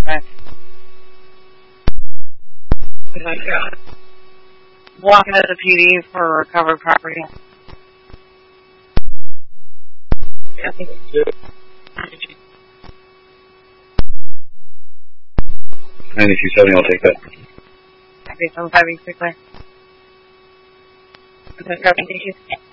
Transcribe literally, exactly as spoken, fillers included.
Okay. Like, uh, walking at the P D for recovered property. Yeah, I think it's good. ninety-two seventy, I'll take that. Okay, so I'm five weeks quickly. Okay, thank you.